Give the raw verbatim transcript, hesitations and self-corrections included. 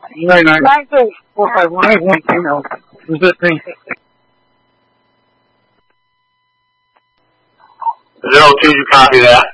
nine nine nine six four five one eight one two zero. Who's listening? Zero two, you copy that?